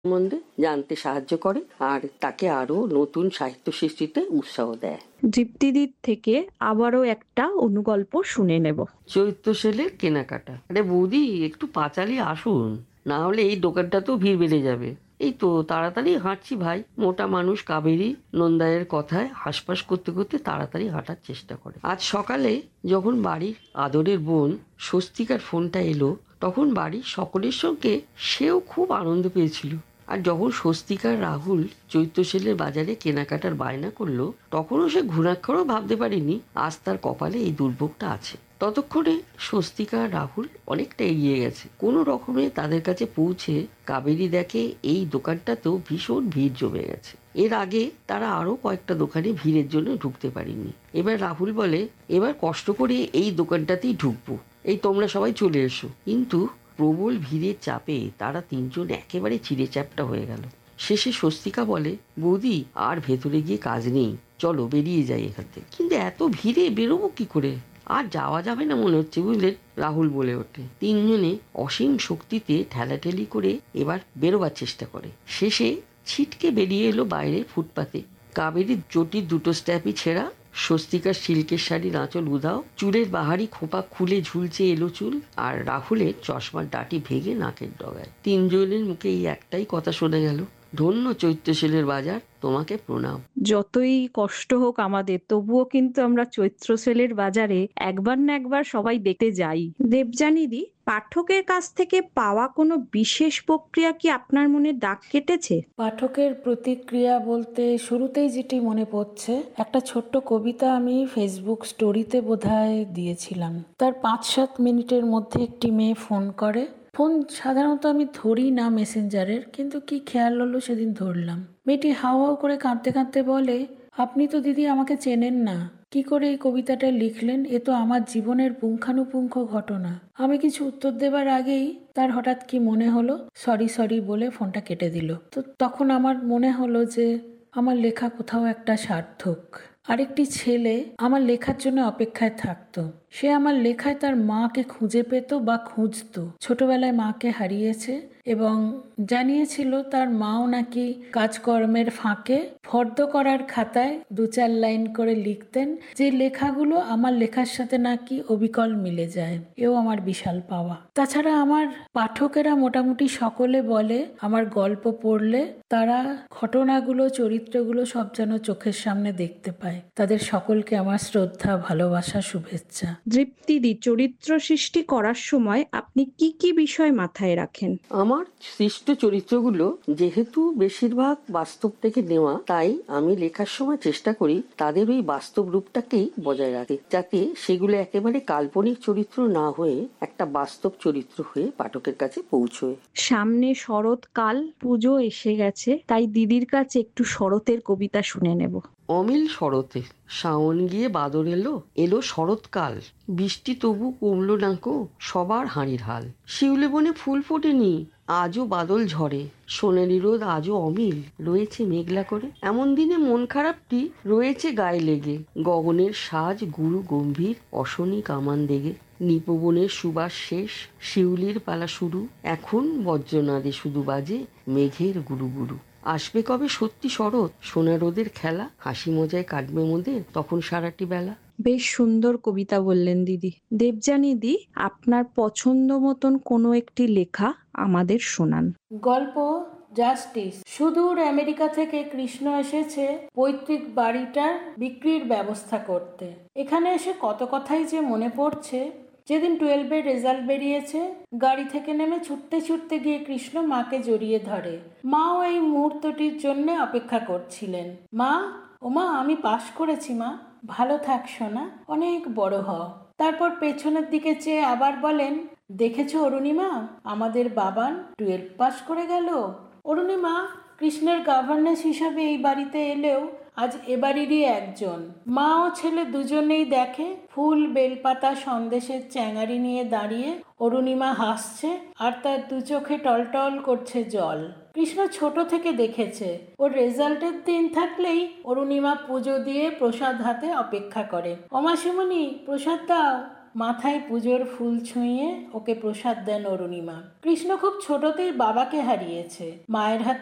সম্বন্ধে জানতে সাহায্য করে আর তাকে আরো নতুন সাহিত্য সৃষ্টিতে উৎসাহ দেয়। দীপ্তিদির থেকে আবারও একটা অনুগল্প শুনে নেব। চৈত্রসেলের কেনাকাটা। আরে বৌদি, একটু পাঁচালি আসুন, না হলে এই দোকানটা তো ভিড় বেড়ে যাবে। এই তো তাড়াতাড়ি হাঁটছি ভাই। মোটা মানুষ কাবেরী নন্দায়ের কথায় হাসপাস করতে করতে তাড়াতাড়ি হাঁটার চেষ্টা করে। আজ সকালে যখন বাড়ির আদরের বোন স্বস্তিকার ফোনটা এলো, তখন বাড়ির সকলের সঙ্গে সেও খুব আনন্দ পেয়েছিল। আর যখন স্বস্তিকার রাহুল চৈত্রসেলের বাজারে কেনাকাটার বায়না করলো, তখনও সে ঘুণাক্ষরও ভাবতে পারেনি আজ তার কপালে এই দুর্ভোগটা আছে। ততক্ষণে স্বস্তিকা আর রাহুল অনেকটা এগিয়ে গেছে। কোনো রকমে তাদের কাছে পৌঁছে কাবেরী দেখে এই দোকানটাতেও ভীষণ ভিড় জমে গেছে। এর আগে তারা আরো কয়েকটা দোকানে ভিড়ের জন্য ঢুকতে পারেনি। এবার রাহুল বলে, এবার কষ্ট করে এই দোকানটাতেই ঢুকবো, এই তোমরা সবাই চলে এসো। কিন্তু প্রবল ভিড়ের চাপে তারা তিনজন একেবারে চিড়ে চ্যাপটা হয়ে গেল। শেষে স্বস্তিকা বলে, বৌদি আর ভেতরে গিয়ে কাজ নেই, চলো বেরিয়ে যাই এখান থেকে। কিন্তু এত ভিড়ে বেরোবো কি করে? আর যাওয়া যাবে না মনে হচ্ছে, বুঝলেন, রাহুল বলে ওঠে। তিনজনে অসীম শক্তিতে ঠেলাঠেলি করে এবার বেরোবার চেষ্টা করে। শেষে ছিটকে বেরিয়ে এলো বাইরের ফুটপাতে। কাবেরীর চটির দুটো স্ট্যাপই ছেঁড়া, স্বস্তিকার সিল্কের শাড়ির আঁচল উধাও, চুলের বাহারি খোপা খুলে ঝুলছে এলো চুল, আর রাহুলের চশমার ডাটি ভেঙে নাকের ডগায়। তিনজনের মুখে এই একটাই কথা শোনা গেল, ধন্য চৈত্রসেলের বাজার, তোমাকে প্রণাম। যতই কষ্ট হোক আমাদের, তবুও কিন্তু আমরা চৈত্রসেলের বাজারে একবার না একবার সবাই দেখতে যাই। দেবযানীদি, পাঠকের কাছ থেকে পাওয়া কোনো বিশেষ প্রক্রিয়া কি আপনার মনে দাগ কেটেছে? পাঠকের প্রতিক্রিয়া বলতে শুরুতেই যেটি মনে পড়ছে, একটা ছোট্ট কবিতা আমি ফেসবুক স্টোরিতে বোধহয় দিয়েছিলাম। তার 5-7 মিনিটের মধ্যে একটি মেয়ে ফোন করে। ফোন সাধারণত আমি ধরি না মেসেঞ্জারের, কিন্তু কি খেয়াল হলো সেদিন ধরলাম। মেয়েটি হাউ হাউ করে কাঁদতে কাঁদতে বলে, আপনি তো দিদি আমাকে চেনেন না, কি করে এই কবিতাটা লিখলেন? এ তো আমার জীবনের পুঙ্খানুপুঙ্খ ঘটনা। আমি কিছু উত্তর দেবার আগেই তার হঠাৎ কি মনে হলো, সরি সরি বলে ফোনটা কেটে দিল। তো তখন আমার মনে হলো যে আমার লেখা কোথাও একটা সার্থক। আরেকটি ছেলে আমার লেখার জন্য অপেক্ষায় থাকতো। সে আমার লেখায় তার মাকে খুঁজে পেত বা খুঁজতো। ছোটবেলায় মাকে হারিয়েছে এবং জানিয়েছিল তার মাও নাকি কাজকর্মের ফাঁকে ফর্দ করার খাতায় 2-4 লাইন করে লিখতেন, যে লেখাগুলো আমার লেখার সাথে নাকি অবিকল মিলে যায়। এও আমার বিশাল পাওয়া। তাছাড়া আমার পাঠকেরা মোটামুটি সকলে বলে আমার গল্প পড়লে তারা ঘটনাগুলো, চরিত্রগুলো সব যেন চোখের সামনে দেখতে পায়। তাদের সকলকে আমার শ্রদ্ধা, ভালোবাসা, শুভেচ্ছা। দীপ্তিদি, চরিত্র সৃষ্টি করার সময় আপনি কি কি বিষয় মাথায় রাখেন? আমার সৃষ্ট চরিত্রগুলো যেহেতু বেশিরভাগ বাস্তব থেকে নেওয়া, তাই আমি লেখার সময় চেষ্টা করি তাদের ওই বাস্তব রূপটাকেই বজায় রাখতে, যাতে সেগুলো একেবারে কাল্পনিক চরিত্র না হয়ে একটা বাস্তব চরিত্র হয়ে পাঠকের কাছে পৌঁছয়। সামনে শরৎকাল, পুজো এসে গেছে, তাই দিদির কাছে একটু শরতের কবিতা শুনে নেব। অমিল শরতে, শাওন গিয়ে বাদর এলো, এলো শরৎকাল, বৃষ্টি তবু কমলো নাকো, সবার হাঁড়ির হাল। শিউলে বনে ফুল ফোটেনি, আজও বাদল ঝরে, সোনালি রোদ আজও অমিল রয়েছে মেঘলা করে। এমন দিনে মন খারাপটি রয়েছে গায়ে লেগে, গগনের সাজ গুরু গম্ভীর, অশনি কামান দেগে। নিপবনের সুবাস শেষ, শিউলির পালা শুরু, এখন বজ্রনাদে শুধু বাজে মেঘের গুরু গুরু। আসবে কবে সত্যি শরৎ, সোনা রোদের খেলা, হাসি মজায় কাটবে মোদের তখন সারাটি বেলা। বেশ সুন্দর কবিতা বললেন দিদি। দেবযানীদি, আপনার পছন্দ মতন কোনো একটি লেখা আমাদের শোনান। গল্প জাস্টিস। সুদূর আমেরিকা থেকে কৃষ্ণ এসেছে পৈতৃক বাড়িটার বিক্রির ব্যবস্থা করতে। এখানে এসে কত কথাই যে মনে পড়ছে। যেদিন 12-এর রেজাল্ট বেরিয়েছে, গাড়ি থেকে নেমে ছুটতে ছুটতে গিয়ে কৃষ্ণ মাকে জড়িয়ে ধরে। মাও এই মুহূর্তটির জন্য অপেক্ষা করছিলেন। মা, ও মা, আমি পাশ করেছি মা, ভালো থাক সোনা, অনেক বড় হও। তারপর পেছনের দিকে চেয়ে আবার বলেন, দেখেছো অরুণিমা, আমাদের বাবান 12 পাস করে গেল। অরুণিমা কৃষ্ণের গভর্নেন্স হিসাবে এই বাড়িতে এলেও আজ এবারেরই একজন। মা ও ছেলে দুজনেই দেখে ফুল, বেলপাতা, সন্দেশের চ্যাঙারি নিয়ে দাঁড়িয়ে অরুণিমা হাসছে আর তার দু চোখে টলটল করছে জল। কৃষ্ণ ছোট থেকে দেখেছে ওর রেজাল্টের দিন থাকলেই অরুণিমা পুজো দিয়ে প্রসাদ হাতে অপেক্ষা করে। ও মাসিমণি, প্রসাদ দাও। মাথায় পুজোর ফুল ছুঁয়ে ওকে প্রসাদ দেন অরুণিমা। কৃষ্ণ খুব ছোটতেই বাবাকে হারিয়েছে। মায়ের হাতে